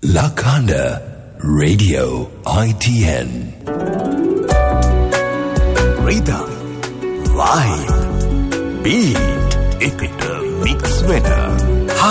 Lakanda Radio ITN Rhythm Vibe Beat එකට mix වෙන